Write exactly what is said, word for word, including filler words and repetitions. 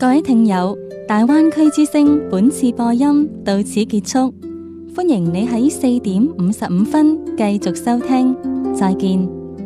各位聽友，大灣區之聲本次播音到此結束，歡迎你喺四點五十五分繼續收聽，再見。